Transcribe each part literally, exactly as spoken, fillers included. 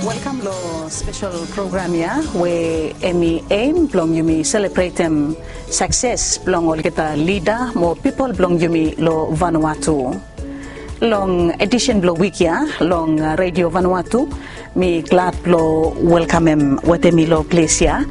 Welcome to special program ya where emi aim belong yumi celebrate them success belong all kita leader more people belong yumi lo Vanuatu. Long edition blo week ya long uh, radio Vanuatu mi glad blo welcome em watemi lo place ya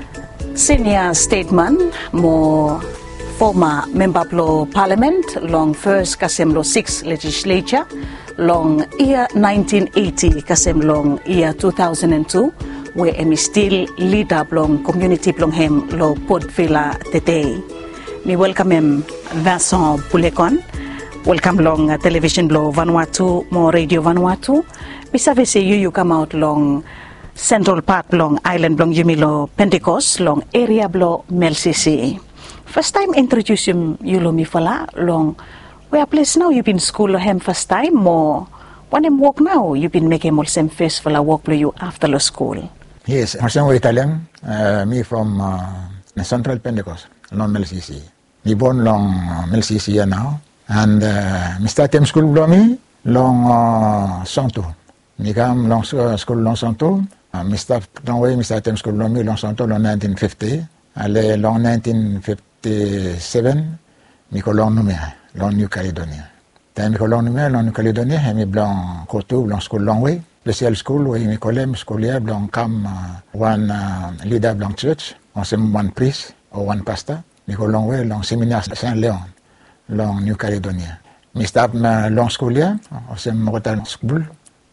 senior statesman mo former member blo parliament long first kasem lo sixth legislature long year nineteen eighty kasem long year two thousand two where em still leader long community long hem lo Port Vila today. Mi welcome em Vincent Boulekon. Welcome long uh, television blow Vanuatu, more radio Vanuatu. Bisa say you you come out long Central Park long Island long Yumilo Pentecost long area blow Mel-C-C. First time introduce you you lo mi fala long where place now you been school hem first time more when em work now you been making more same face for la work blow you after the school. Yes, I'm Italian. Uh, me from uh, Central Pentecost, long Mel-C-C. Me born long uh, Mel-C-C here now. And uh, me start them school below me long uh, Santo. Me come long uh, school long Santo. Uh, me start long way me start them school below me long Santo long nineteen fifty. Ale long nineteen fifty-seven me go long Numea long New Caledonia. Then me go long Numea long New Caledonia. Me blanc Koto long school long way. Special school way me collègue school here blanc come uh, one uh, leader blanc church. On some one priest or one pastor. Me go long way long seminar Saint-Léon. Long New Caledonia. Me start ma long school ya, osem motal school,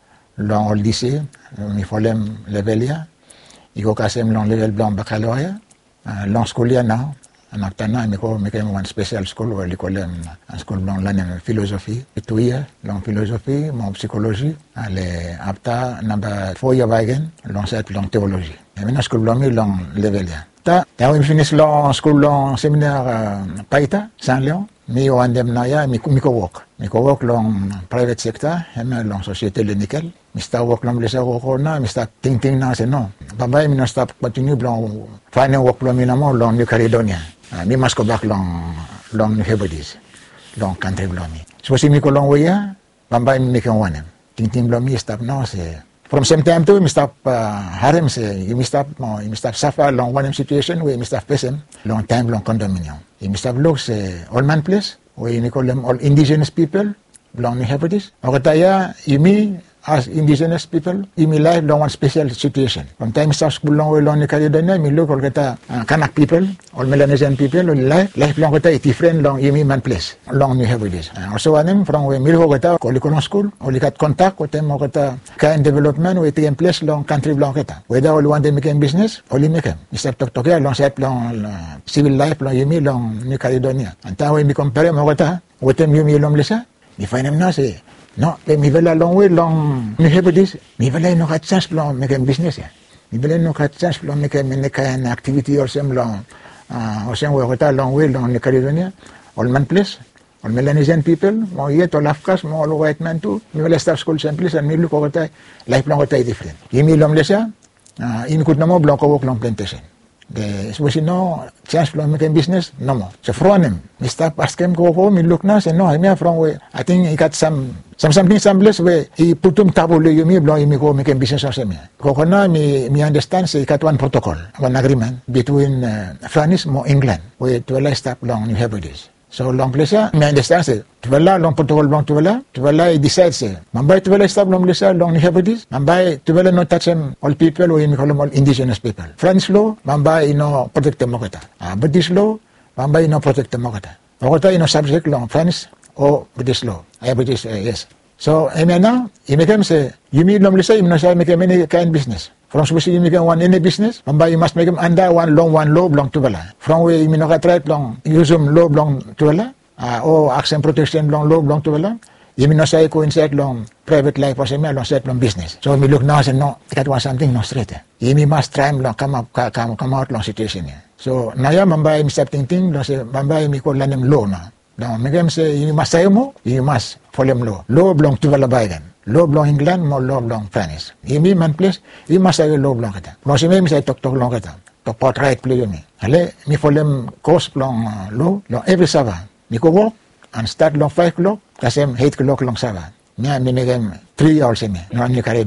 long old lycée, mi folem level ya. Iko kasem long level blanc baccalauréat, long school ya now. Anaptana mi ko mi kem one special school where likolem school blanc lanem philosophie, two year long philosophie, mon psychologie, ale apta number four year wagen, long set long théologie. Et maintenant school blanc mi long level ya. Ta, ta we finish long school long séminaire uh, Paita, Saint-Léon. Mi o andem na ya mi mi ko work mi ko work long private sector hem long société le nickel mi sta work long le sa work na mi sta ting ting na se no baba mi no sta continue long final work long mi na mo long New Caledonia uh, mi mas ko back long long New Hebrides long country long mi so si mi ko long way ya baba mi ko wanem ting ting long mi stop no se from same time to mi stop uh, harem se mi stop mo mi stop suffer long one situation where mi stop person long time long condominium. In Mister Blocks, uh, all man place, where we call them all indigenous people, belong New Hebrides. Okataya, Imi, as indigenous people, Imi life long one special situation. From time Mister School long way long New Caledonia, mi look all kata uh, Kanak people, all Melanesian people, all life, life long kata different long Imi man place, long New Hebrides. Uh, also anem from where mi look kata, koli kolong school, oli kat contact, with them kata kind development, we take place long country long kata. Whether all want to make business, only make them. Mister Tok Tokia long set long uh, civil life long Imi long New Caledonia. And now when we compare mo kata, with them Imi long lesa, we find them now say. No, mi vela long way long New Hebrides. Mi vela no kat chance long make business ya. Mi vela no kat chance long make make an activity or some long uh or some way kata long way long New Caledonia. All man place, all Melanesian people, more yet all Afghans, more all white man too. Mi vela start school same place and mi look kata life long kata different. Imi long lesa, uh imi kut namo blanco work long plantation. The so no chance from making business no more. So from him, Mister Paskem go home, he look now, say no, I'm here from where I think he got some some something some place where he put him table you me blow him go making business or something. Kokona me me understand say he got one protocol, one agreement between uh, France and England where to allow stop long New Hebrides. So long place me understand say to allow long protocol long to allow to allow he decide say Mumbai to allow stop long place long New Hebrides Mumbai to allow not touch them all people who call them all indigenous people. French law Mumbai no protect them okata. Uh, British law Mumbai no protect them okata. Okata no subject long French or British law. I British uh, yes. So I mean now he make them say you mean long place you no say make any kind business. From suppose you make one any business, Mumbai you must make them under one long one law belong to Vala. From where you not try long use them law belong to Vala, uh, or action protection long law belong to Vala. You not say coincide long private life or something long set long business. So me look now and no, that was something no straight. You must try long come up come come out long situation. So now ya Mumbai me start thinking long say Mumbai me call them law now. Now make them say you must say mo, you must follow them law. Law belong to Vala Biden. Law belong England, more law belong France. Imi man place, you must have a law belong kata. Kalau si me say tok tok long kata, tok pot right play me. Ale mi follow course belong uh, law, long every sava. Mi ko walk and start long five o'clock, kasem eight o'clock long sava. Mia mi megem three hours me, long New Caledonia.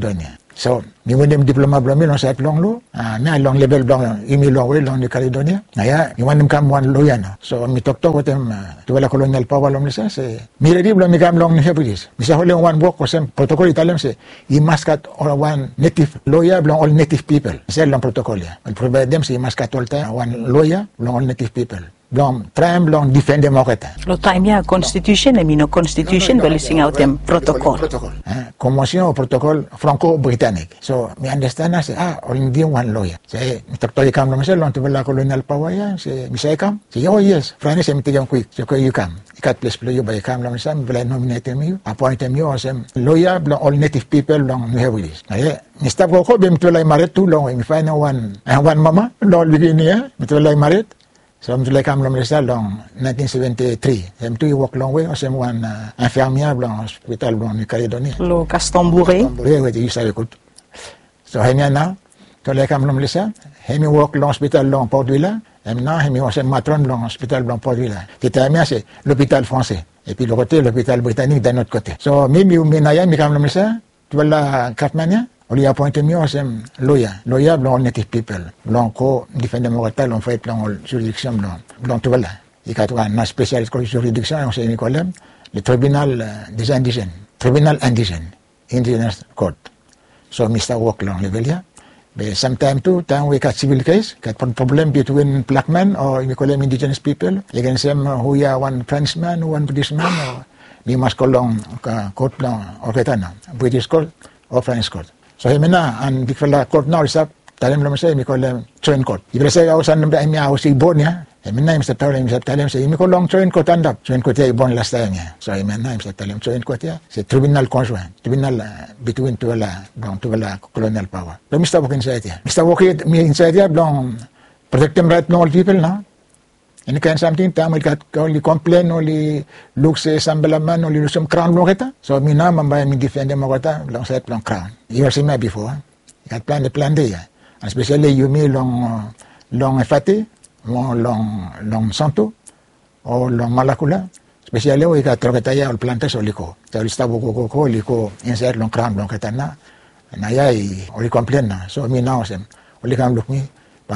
So, mi win them diploma blong mi long set long lo. Ah, mi long level blong imi long way long New Caledonia. Naya, mi want them come one lawyer na. So, mi talk talk with them to the colonial power long lisa say, mi ready blong mi come long New Hebrides. Mi sa hole one work was some protocol Italian say, you must cut all one native lawyer blong all native people. Say long protocol ya. And provide them say you must cut all time one lawyer blong all native people. Long try long defend them okata. Lo time ya constitution e mino constitution no, no, no, listing out them protocol. Protocol. Eh, convention or protocol franco-britannic. So me understand I say ah only one lawyer. Say Doctor come long say long to the colonial power ya. Say me say come. Say oh yes. France say me take quick. So you come. You got place play you by come long say me will nominate me. Appoint me or some lawyer all native people long New Hebrides. Ay Mister Goko be me to like married too long. Me find one uh, one mama long begin here. Me to like married. So I'm like I'm Malaysia long nineteen seventy-three. I'm to work long way. I'm one uh, infirmière long hospital long New Caledonia. Lo Castombouré. Castombouré oui, you savez quoi. So I'm now to like I'm Malaysia. I'm work long hospital long Port Vila. I'm now I'm aussi matron long hospital long Port Vila. C'était bien c'est l'hôpital français. Et puis le côté l'hôpital britannique d'un autre côté. So me me me naya me comme Malaysia. Tu vois la Katmania. On lui a appointé mieux comme lawyer, lawyer blanc native people, blanc co défendre mortal on fait blanc juridiction blanc, blanc tout là. Il y a un spécial juridiction on sait Nicolas, le tribunal des indigènes, tribunal indigène, indigenous court. So Mister Walk long level ya. But sometimes too, time we got civil case, got problem between black men or we call them indigenous people. Against them who are one Frenchman, one British man, or we must call long court blanc or ketana, British court or French court. So himena and di fala court now is up talem lo say mi ko lem train court ibre say ako san namba mi ako si bonia himena im sa talem sa talem say mi ko long train court andap train court ya bon last time ya so himena im sa talem train court ya c'est tribunal conjoint tribunal uh, between to la bon to la colonial power so Mister Walk inside ya Mister Walk mi inside ya long protect them right no all people na and can something time we got only complain only look say sambalaman only some crown lo kita so mi na mamba mi defend mo kata long set long crown you have seen me before you got plan the plan there especially you me long long fati long long long santo o long malakula especially we got troketa ya planta soliko so sta boko ko liko insert long crown long kita na na ya only complain na so mi now sem only come look me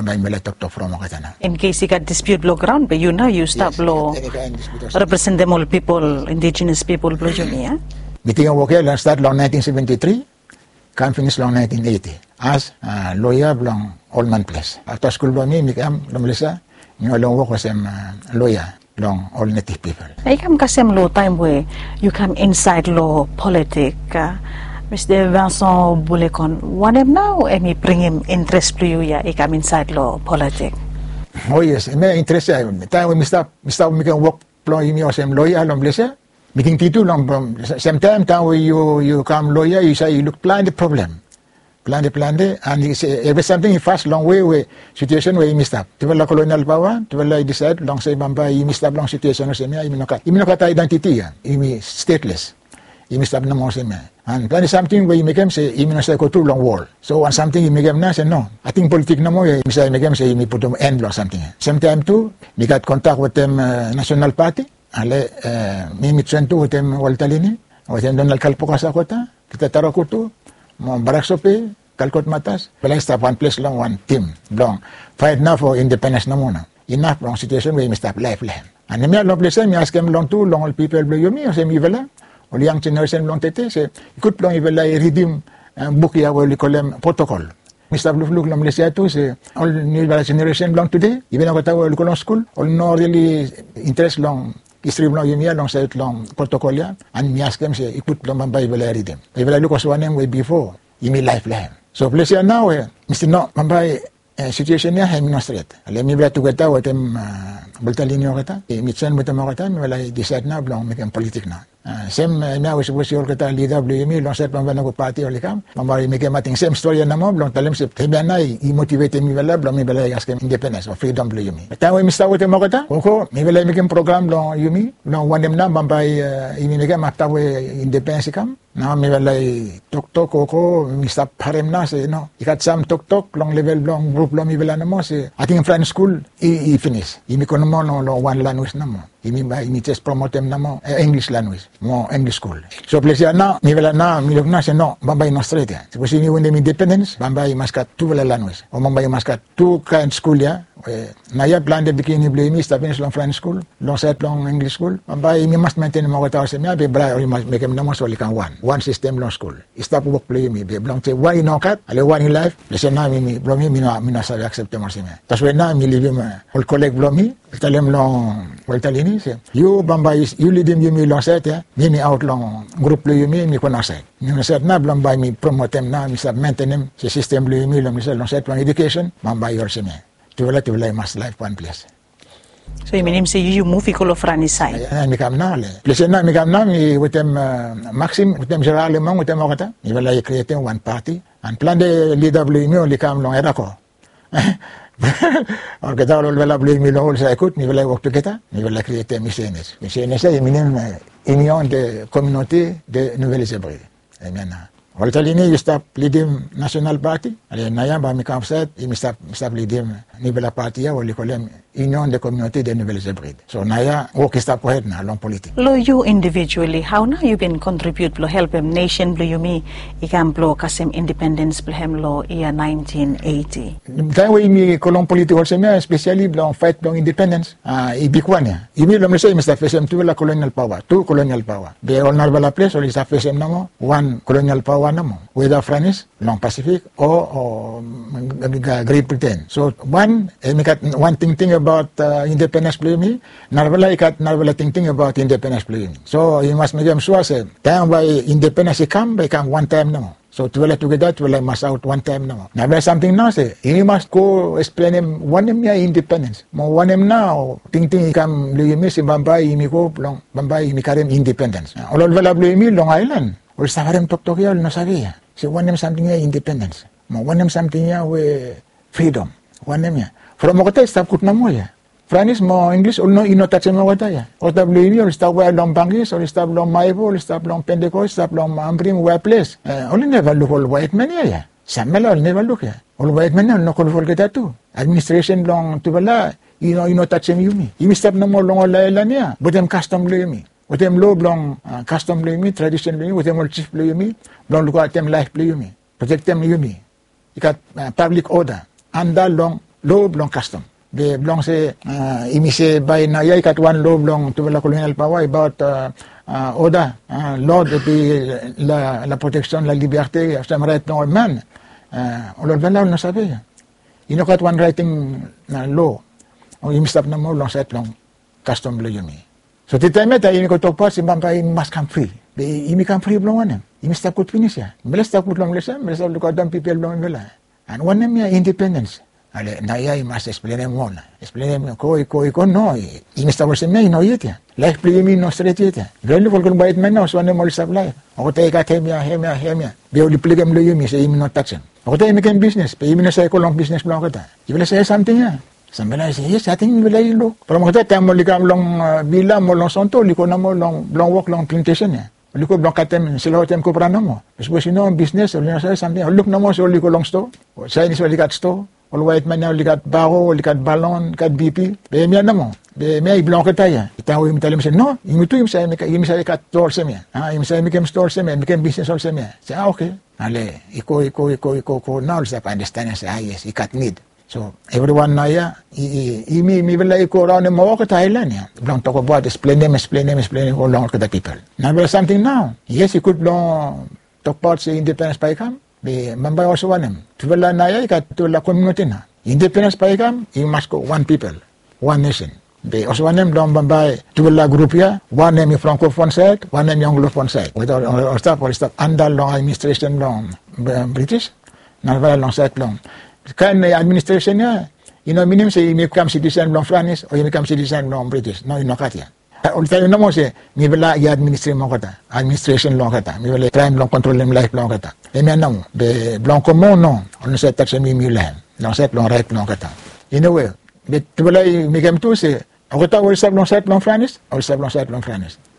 in case you got dispute blow ground, but you know you stop yes, law represent them all people, indigenous people, blow you yeah? Meeting of okay, let's start long nineteen seventy-three, can finish long nineteen eighty as uh, lawyer long old man place. After school by me, me come long Melissa, you long work with um, lawyer long all native people. I come kasem law time where you come inside law politics. Uh, Mister Vincent Boulekon, one of now, and he bring him interest to you, yeah, he come inside law politics. Oh yes, me interest ya. Time when Mister Mister we can work plan you same lawyer long place. Meeting titu long same time time when you you come lawyer, you say you look plan the problem. Plan the plan the and you say every something fast long way way situation where you missed up. To the colonial power, to the decide long say bamba you missed up long situation or same ya, you know kat. You know kat identity ya, you stateless. You missed up no more same. And plan something where you make them say, you say go too long wall. So when something you make them now say no. I think politics no more. You say make them say you put them end or something. Same time too, we got contact with them uh, National Party. Ale, me mitsen too with them Waltalini, with them Donald Kalpoka Sakota, kita tarakutu, mo Baraksope, Kalkot Matas. But I stop one place long one team long. Fight now for independence no more. Enough long situation where you stop life land. And the mere long place me ask them long too long all people blue you me or say me vela. O young generation long tete se ikut long ivela redeem book ya wali kolem protocol. Mister Blue Look long Malaysia tu se all new generation long today even ako tawo wali kolong school all no really interest long history long yumia long sa long protocol ya and mi ask them se ikut long mambay ivela redeem. Ivela look was one way before imi life lah. So place ya now eh mister no mambay Uh, situation niya hem no straight. Alam mi betu kata watem uh, bultalinyo kata. E mitsan mo tamo kata mi wala decide na blong mi politik na. Uh, same uh, na was was your kata leader W M long set pang banago party or likam. Mamari mi mating same story na mo blong talem se hemya na i motivate mi wala blong mi wala gas independence or freedom W M. Tawo mi stawo tamo kata. Ko mi wala mi program long yumi long one dem na mambay uh, imi mi kam after independence kam. Na mi belai tok tok ko mi stop harem na se no. Ikat sam tok tok long level long group long mi bela namo se. I think French school i, i finish. Imi kono mo no lo one language namo. Imi ba imi just promote namo eh, English language. Mo English school. So please na mi bela na mi lok na se no bamba in Australia. Suppose ni when them independence bamba i maskat two bela language. O bamba i maskat two kind school ya. Na ya plan de bikini blemi sta finish long French school, long set long English school. Bamba i mi must maintain mo kata se mi be bra i must make em namo so likan one. One system long school. Stop work play mi be belong to one in kat, ale one in life. Listen na mi mi blomi mi no mi no sabe accept mo se mi. Taswe na mi live ma ol collègue blomi, talem long waltalini se. You bamba is you lead mi mi long set ya. Mi mi out long group play mi mi kona set. Mi no set na bamba mi promote na mi sab maintain se system play mi long long set long education bamba yor se mi. Tu wala tu wala mas life one place. So you mean say you move ikolo frani side. Ya mi kam na le. Place na mi kam na mi wetem Maxim wetem Gerard Le Mang wetem okata. Mi wala create one party and plan de leader blue mi oli kam long era ko. Or kita lo wala blue mi lo sa ekut mi wala work together. Mi wala create mi C N S. Mi C N S ay minem union de communauté de Nouvelle-Zébride. Amen. Waltalini you stop leading national party. Ale naya ba mi kam set i mi stop stop leading ni bela party ya wali kolem union de communauté de Nouvelle-Zébride. So naya work stop ahead na long politique. Lo you individually how now you can contribute lo help em nation blo you me ikam blo kasem independence blo hem lo year nineteen eighty. Kaya we mi kolong politique also me especially blo fight blo independence. Ah i bikwania. I mi lo me say mi stop fesem tu la colonial power, two colonial power. Be all na bala place or stop fesem namo one colonial power namo. Whether France, long Pacific or, or Great Britain. So one eh, one thing thing about uh, independence play me, narvala ikat narvala thing thing about independence play me. So you must make them sure say time by independence come by come one time no. So to well together to well must out one time no. Now there's something now say you must go explain him one him ya independence. Mo one him now thing thing come play me si Bambai imi ko long Bambai imi karem independence. All well play me Long Island. Or sabarem tok tok ya no sabia. So one name something ya independence. Mo one name something ya we freedom. One name ya. From mo kata stop kut na mo ya. Franis mo English or no inotache mo kata ya. O W or stop where long Bangis or stop long Maibo or stop long Pentecost stop long Ambrim where place. Uh, only never look all white men ya. Samela never look ya. All white men no call for get too. Administration long to bala. You know inotache you me. You stop no more long la la niya. But them custom lo me. With them low blong uh, custom blue me, tradition blue me, with them all chief blue me, blong look at them life blue me, protect them you me. You got uh, public order, and that long low blong custom. They blong say, uh, imi say by na ya got one low blong to the colonial power about uh, uh, order, uh, law de la, la protection, la liberté, some right no man. Uh, all of them no sabi. You know got one writing uh, law, or imi stop no more long set long custom blue me. So tita meta ini ko talk si bangka ini must come free. Be ini come free belong one. Ini stop kut finish ya. Bela stop kut long lesa, bela stop look at them people belong bela. And one name ya independence. Ale na ya must explain them one. Explain them ko ko ko no. Ini stop se me no yet ya. Life play me no straight yet ya. Really for kun bait man no so name all stop life. Ako tay ka tem ya hem ya hem ya. Be only play them lo yumi say imi no touch. Ako tay make business. Pe imi na say ko long business belong kata. You will say something ya. Sambil saya yes, I think bila ilo. Kalau mau kata temu likam long bila mau long sonto, liko namo long long work long plantation ya. Liko long katem selalu tem ko pernah namo. Sebab sino business, orang saya something. Look namo so liko long store. Saya ni so likat store. All white man now likat baro, likat balon, likat B P. Be mia namo. Be mia iblang kata ya. Kita hui mitalim saya no. Imi tu imi saya mika imi saya likat store semia. Ah imi saya mikem store semia, mikem business all semia. Saya okay. Ale iko iko iko iko iko now saya understand saya yes ikat need. So everyone na ya, imi imi bela iko around mo ka Thailand ya. Long talk about explain them, explain them, explain them all long to the people. Now there's something now. Yes, you could long talk about say independence paikam. Be Mumbai also one them. To bela na ya ka to la community na. Independence paikam, you must go one people, one nation. Be also one them long Mumbai to bela group ya. One name francophone side, one name anglophone side. Without or stuff or stuff under long administration long British. Now very long side long. Kan administration ya, you know, minimum say you become citizen long France or you become citizen long British. No, you know kat ya. All tayo na mo say, mi bela ya administration mo kata, administration long kata, mi bela crime long control long life long kata. Emi anong, be blanco mo no, on set tax mi mi lang, long set long right long kata. In a way, be tubala mi kem tu say, ako ta all set long set long France, all set long set long France.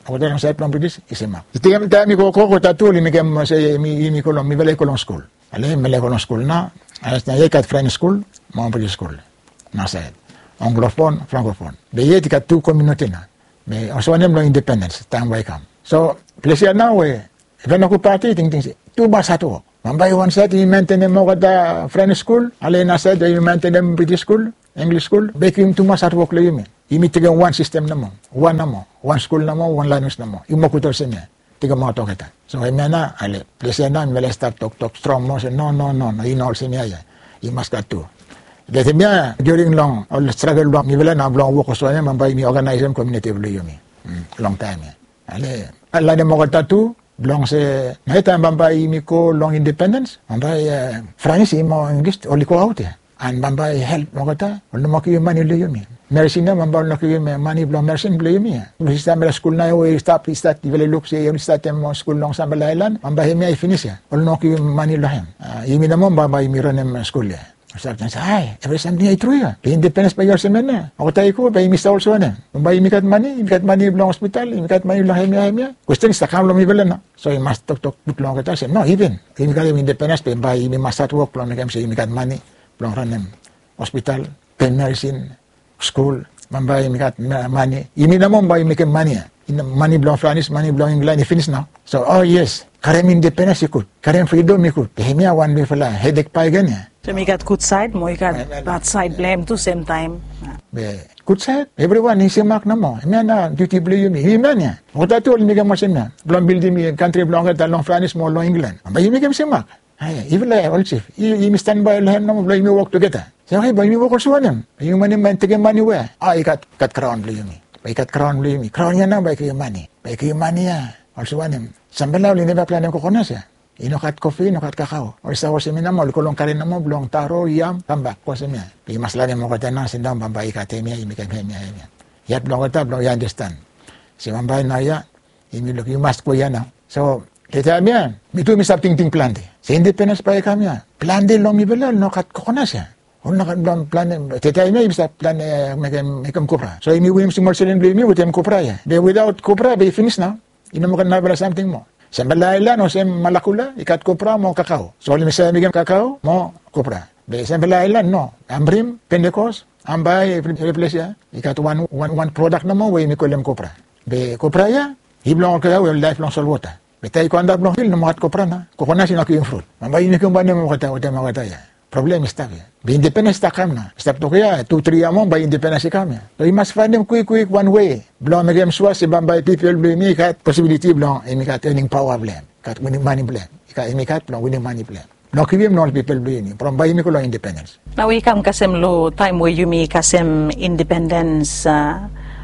Ako tayo sa plan British, isimak. Itigam tayo mi ko ko ko tatu li mi kem sa mi mi kolong mi vele kolong school. Ale mi vele kolong school na, alas na ye kat French school, mo British school. Na sa anglophone, francophone. Be ye kat tu community na. Me also nem lo independence, time way come. So, pleasure now we, even ako party, ting ting tu ba sa to. Mambay one set, you maintain mo kada French school, ale na said, you maintain them British school, English school, bake him too much at work lang yun. Imi tiga one system na mo, one na mo, one school na mo, one language na mo. Yung mo kutol sa niya, tiga mo ito kita. So, imi na, ale, please na, imi start talk, talk strong mo, say, no, no, no, no, you know, sa niya, you must got to. Dati niya, during long, all struggle long, imi na, long work ko sa niya, mambay mi organize community of yumi. Long time, ale, ala na mo kata tu, belong se naita bamba imi ko long independence bamba uh, France imo English oli ko out and bamba help mo kata ono mo ki mani le yumi merci na bamba no ki mani belong merci le yumi we start la school na we start start vele look se we start mo school long sambal island bamba hemi ay finish ya ono ki mani lo hem imi na mo bamba imi ronem school ya start na say every something ay true ya independence pa yor semana ako tayo ko ba imi sa also na bamba imi kat mani imi kat mani belong hospital imi kat mani lo hemi hemi question sa kam lo mi vele na. So you must talk talk put long kita say no even imi kat independence pa ba imi must at work long kem say imi kat mani belong ranem hospital pen medicine school bamba imi kat mani imi na mo ba imi kat mani in money belong France money belong England finish now so oh yes karem independence ikut karem freedom ikut hemi one way fala headache pa again ya. So you got good side, mo you got bad side blame to same time. Be good side, everyone is simak na mo. Imi na duty blame yumi. Imi na niya. O tato imi gam masin na. Belong building mi country belong kat long France mo long England. Ba imi gam simak. Ay, even like all chief. Imi stand by lahat na mo belong imi work together. So hey, ba imi work also na. Yung money man tige money we. Ah, ikat kat crown blame yumi. Ba ikat crown blame yumi. Crown yan na ba kay money. Ba kay money ya. Also wanem. Sambalaw li neba plan ko konas ya. Inokat coffee, inokat kakao. O isa ko semina mo, kulong karin na mo, blong taro, yam, tambak ko semina. Pimas lang mo kata na, sindang bambay katemia, imikan hemia hemia. Yat blong kata, blong you understand. Si bambay na ya, imilok, you must ko yan na. So, kita miya, ito mi sa ting-ting plan de. Sa independence pa kami ya. Plan de long mi bela, no kat kokonas ya. O nakat blong plan de, tita miya, bisa plan de, mekam kupra. So, imi wim si Marcelin blimi, wutem kupra ya. But without kupra, be finish now. Ino mo kan nabala something mo. Sa Malailan o sa Malakula, ikat kupra mo kakao. So, alim sa amigam kakao, mo kupra. Be sa Malailan, no. Ambrim, Pentecost, ambay, replace ya. Ikat one, one, one product na mo, way mi kulem kupra. Be kupra ya, hiblong kakao, will lifelong salwota. Be tayo ko anda blong hil, no makat kupra na. Kukunasin ako yung fruit. Mambay ini kung ba na mo kata, uta mga kata ya. Problem is tabi. Be independence ta kam na. Step to kaya, two, three among by independence kam ya. So, you must find them quick, quick, one way. Blong megam swas, si bambay people blame me, kat possibility blong, imi kat earning power blame. Kat winning money blame. Ika imi kat blong winning money blame. No kiwim no people blame me. From by imi ko lang independence. Now we come kasem lo time where you me kasem independence uh,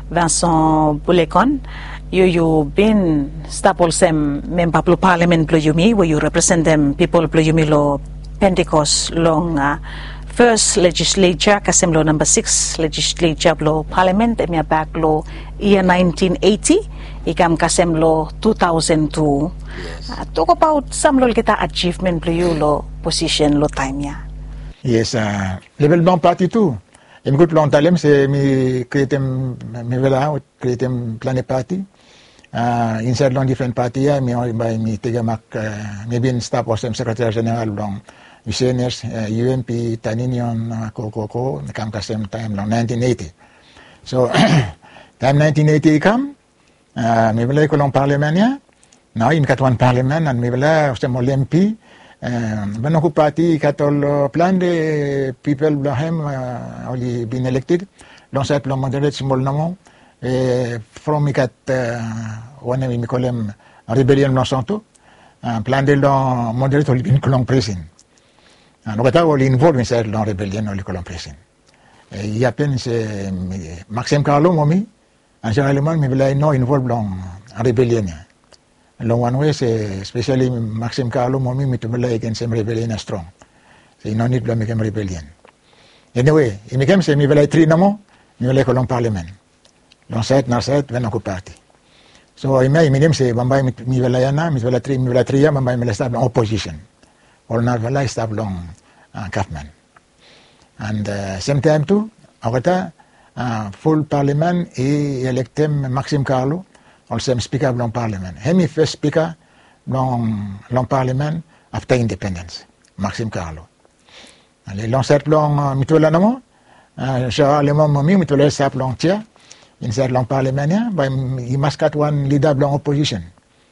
Vincent Boulekon. You you been stapol sem member plo parliament plo yumi where you represent them people plo yumi lo Pentecost long uh, first legislature kasem lo number six legislature lo parliament emia back lo year nineteen eighty ikam kasem lo two thousand two. Yes. Uh, talk about some lo kita achievement plo you lo position lo time ya. Yes, uh, level long party too. Im good long talem se mi create mi vela create planet party. Uh, inside long different party ya mi by mi tiga mak uh, mi bin staff was secretary general long Visioners, uh, U M P, Taninion, uh, Kokoko, come the same time, long nineteen eighty. So, time nineteen eighty come, uh, mi vela ko long parliament ya. Now in kat one parliament and mi vela sem M P. When ko party katol plan de people blahem uh, only been elected. Long set long moderate symbol namo. Uh, from mi kat uh, one mi kolem rebellion long santo. Uh, plan de long moderate only been kolong prison. No kata oli involved inside long rebellion oli kolong prison. Il y a peine c'est Maxime Carlo momi en généralement mi vela no involved long rebellion. Long one way c'est especially Maxime Carlo momi mi to vela against some rebellion strong. C'est no need to make rebellion. Anyway, il me kem c'est mi vela tri namo mi vela kolong parliament. Long set na set ven ko party. So I may minim c'est bambay mi vela yana mi vela tri mi vela tri ya bambay mi la stable opposition. All na vela stable long uh, government. And uh, same time too, agata uh, full parliament e electem Maxime Carlo also speaker long parliament. Hemi first speaker long long parliament after independence. Maxime Carlo. Les long set long mitola namo. Je le mom mi mitola sap long tia. In set long parliament ya, but he must cut one leader long opposition.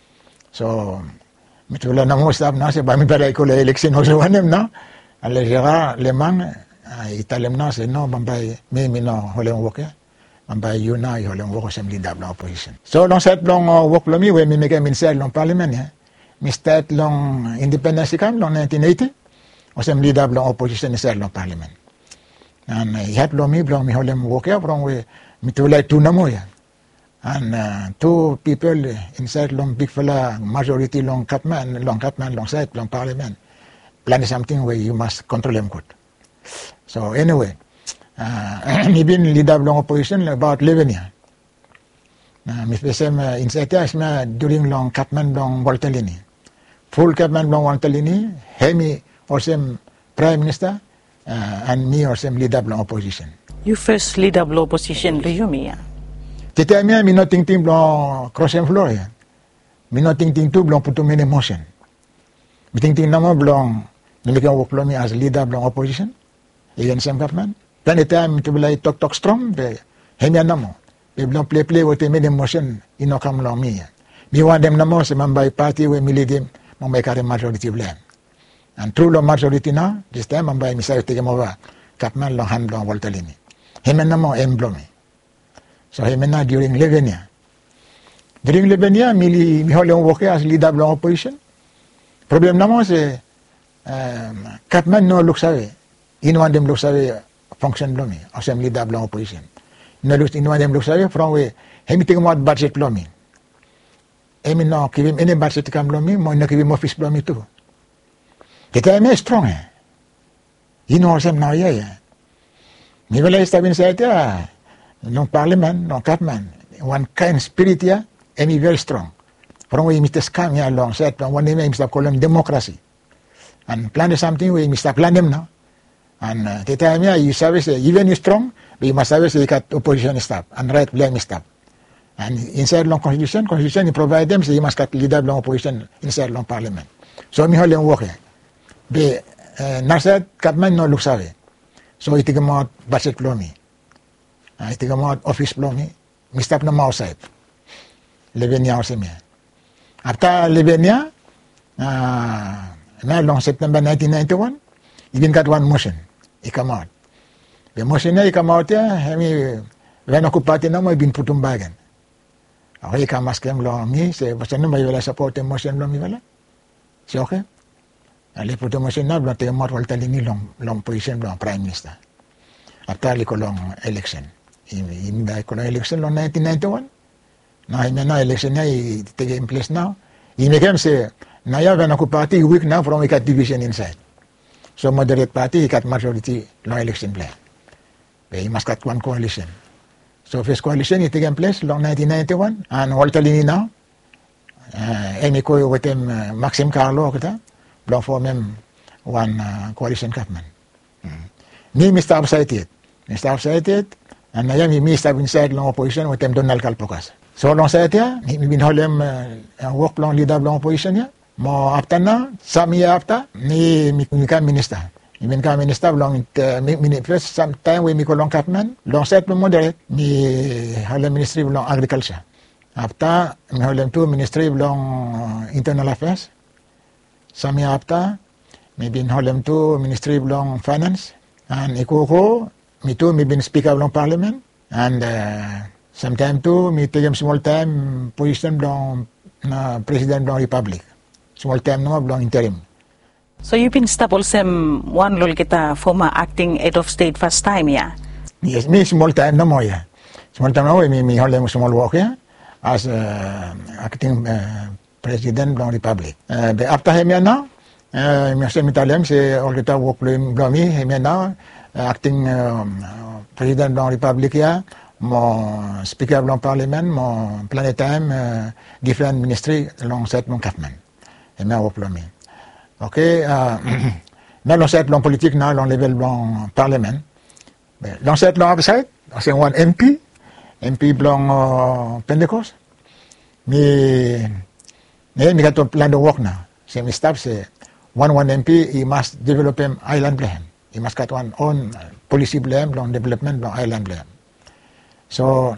So mitola namo sap na se ba mi pala ko le election ho wanem na. Ale gera le man italem na se no bambay mi mi no hole woke. Bambay you na hole woke sem leader long opposition. So long set long work lo mi we mi make min set long parliament ya. Mi start long independence kam long nineteen eighty. Osem leader long opposition set long parliament. And he had lo mi long mi hole woke ya from we mi to like two namo ya. And uh, two people inside long big fella majority long capman long capman long side long parliament. Plan something where you must control them good. So anyway, uh, he been leader of long opposition about eleven years. Uh, Mister Sem uh, inside uh, during long Capman long Voltellini. Full Capman long Voltellini, Hemi or some Prime Minister, uh, and me or some leader of long opposition. You first leader of long opposition, do you mean? Tete me me not think think long crossing floor ya. Me not think think too long put to me in motion. Me think think namo long me can work me as leader of long opposition. Again some government. Then the time to be like talk talk strong, be hemi namo. Be long play play with me in motion ino come long me. Me want them namo se man by party we me lead them, man by carry majority blame. And through long majority now, this time man by me say take him over. Capman long hand long Voltellini. Hemi namo emblem me. So hemi na during eleven years. During eleven years, me me hole work as leader of long opposition. Problem namo se um, Capman no looks away. In one them looks away function blomi, or some leader of long opposition. No looks in one them looks away from where hemi take more budget blomi. Hemi no give him any budget come blomi, mo no give him office blomi too. The time is strong eh. You know some now yeah yeah. Me will step inside yeah. Long parliament, long Capman. One kind spirit yeah, and he very strong. From where Mister Scam here long said, one day Mister call him democracy. And plan something where Mister plan him now. And uh, the time here you service uh, even you strong, but you must service the opposition stop and right blame stop. And inside long constitution, constitution you provide them, so you must cut leader long opposition inside long parliament. So me hold them work here. But uh, Nasad Capman no looks away. So he take him out budget blow me. I take him out office blow me. Me stop no outside. eleven years me. After eleven years, uh, now long September nineteen ninety-one, he been got one motion. He come out. The motion he come out here, he when occupati na mo been putum bagan. Okay, come ask him long me, say, what's the number you will support the motion long me wala? Say okay. Ali putum motion na bla te mot wal talini long long position long prime minister. After li ko long election. In the election long nineteen ninety-one. Now he na election na he take in place now. He became say now you have an party weak now from we got division inside. So moderate party he got majority long election plan. But he must got one coalition. So first coalition he take in place long nineteen ninety-one and Voltellini now. Uh, Amy ko with him uh, Maxime Carlo kita long form him one uh, coalition government. Mm. Me Mister upside it. Mister upside it and now me Mister inside long opposition with him Donald Kalpokas. So long side here, he been hold him uh, work long leader long opposition here. Mo after now, some year after, me me become minister. He become minister long uh, me, me first some time we me go long Capman, long set me moderate, me hold him ministry long agriculture. After me hold him two ministry long uh, internal affairs. Some year after, me been hold him two ministry long finance. And ikoko, me too me been speaker long parliament. And uh, sometime too, me take him small time position long uh, president long republic. Small time no long interim. So you've been stable sem one lol kita former acting head of state first time yeah? Yes, me small time no more yeah. Small time no me me hold him small work yeah as uh, acting uh, president long republic. Uh, but after him yeah now, uh, me say me tell him say all kita work long me him yeah now uh, acting um, president long republic yeah. Mon speaker long parliament, mon planet time uh, different ministry long set mon government. Et mais au plan. Ok, euh, mais long set long politique now long level long parliament. Long set long upside, c'est one M P, M P long uh, Pentecost. mi ne mi got plan to work now. So mi staff say one one M P he must develop him island plan. He must got one own policy plan, long development, long island plan. So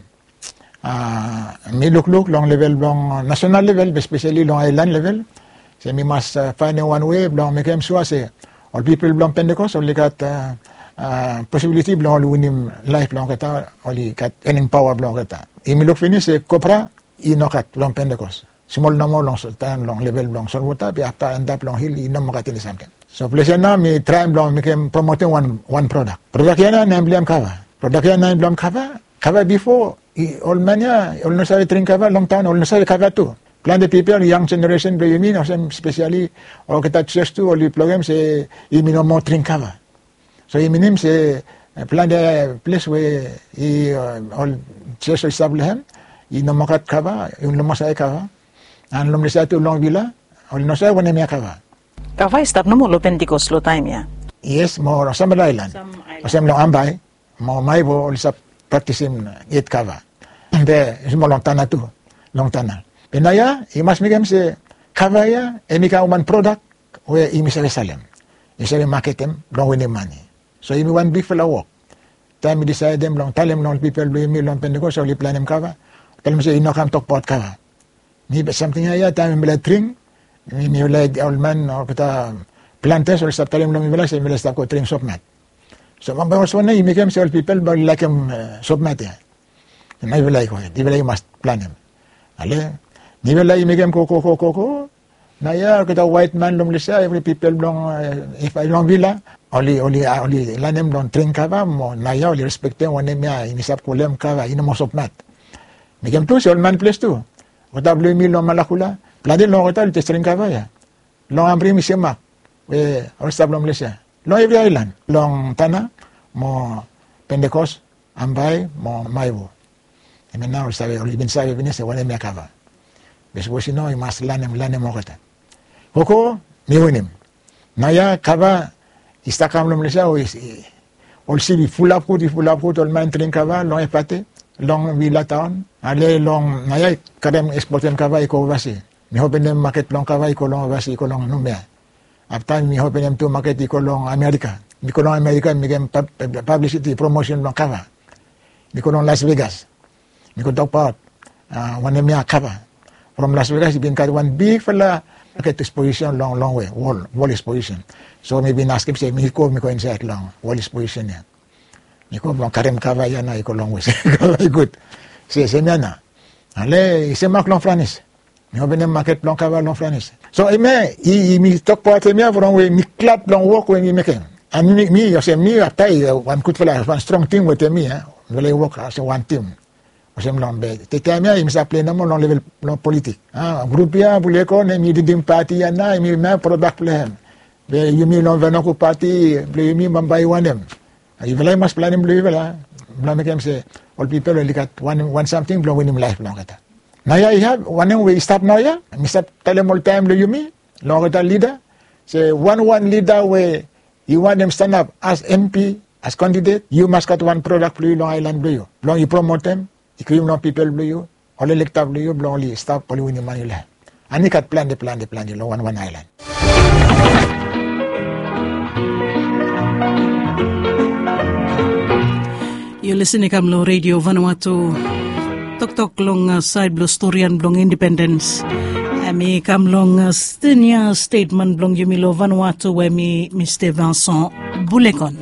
uh, me look look long level, long national level, especially long island level. So we must uh, find a one way, long make him sure say all people long Pentecost only got uh, uh, possibility long winning life long kata, only got earning power long kata. If me look finish say Copra, he no got long Pentecost. Small number long sultan long level long sorwota, be after end up long hill, he no more got in something. So pleasure now me try long make him promoting one one product. Product yana name blame cover. Product yana name blame cover. Cover before all mania, all no say drink cover long time, all no say cover too. Plan the people, young generation, do you mean, or some especially, or get access to, or the program say, you mean no more drink cover. So you mean him say, plan the place where he uh, all just establish him, he no more cut cover, you no more say cover, and no more say to long villa, or no say one name cover. Kava stop no more lo Pentecost lo time ya. Yes, more some island, or some long ambai, more my bo also practicing eight cover. And there is more long tana too, long tana. Penaya, he must make him say, cover ya, and make one product where he must sell him. He say market him, don't win him money. So he one big fella work. Time he decide them long, tell him long people do me long Pentecost, so he plan him cover. Tell him say, he no come talk about cover. Maybe something here, time him like drink, he like old man or kita planters or stop tell him long he say, he stop go drink soap mat. So one by one, he make him say all people, but like him uh, soap mat here. And I will like it, he will like must plan him. Ale, ni will like make him koko koko koko. Na ya kita white man long lisa, every people long uh, if I long villa, only only only land him long drink kava mo na ya only respect him one him ya inisap kulem kava ino mo soap mat. Make him too, so all man place too. Kota blue meal long malakula, plade long kota le drink kava ya. Long ambri mi semak, we all stop long lisa. Long every island, long tana mo Pentecost, ambai mo maibo. I mean now sabi only bin sabi bin sa one him ya kava. Because you know you must learn him, learn him more. Koko, me win him. Naya kava, ista kam lom lesa o is all see full up good, full up good, all man drink kava, long epate, long villa town, ale long naya kadem exportem kava iko vasi. Me hopen them market long kava iko long vasi iko long number. After me hopen them to market iko long America. Iko long America me game publicity promotion long kava. Iko long Las Vegas. Iko talk about uh, one me kava. From Las Vegas, you been got one big fella, okay, exposition long, long way, wall, wall exposition. So maybe ask him, say, me go, me go inside long, wall exposition, yeah. Me go, long, karem kava, ya na, iko long way. Very good. Say, say, me na. Ale, say, mak long franis. Me ho benem market long kava, long franis. So, I me, he, me talk part me, from way, me clap long walk when me make him. And me, me, you say, me, after one good fella, one strong team with me, eh, will work as one team. Macam long bed. Tetanya im sa play namo long level long politik. Ah, group ya boleh ko ne mi didim party ya na mi ma product plan. Be yumi long vano ko party, play yumi mambai wanem. You will must plan him blue vela. Bla make him say all people will look at one one something blow in him life long kata. Na ya have one we start now ya. Mi start tell him all time blue yumi long kata leader. Say one one leader where you want them stand up as M P as candidate, you must got one product blue long island blue. Long you promote them. Ikrim no people blue you, all elected blue you, blow only stop, only win the money lah. And you can plan the plan, the plan, the one one island. You're listening to Kamlo Radio Vanuatu. Tok tok long uh, side blow story and blong independence. Ami kamlong uh, senior statement blong Yumilo Vanuatu where me Mister Vincent Boulekon.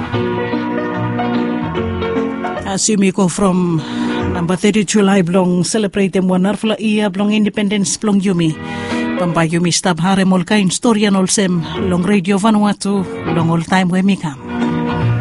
As you may go from number thirty-two July blong celebrate them one arfla iya blong independence blong Yumi. Pamba Yumi stab hare molkain storyan olsem long Radio Vanuatu long all time we mikam.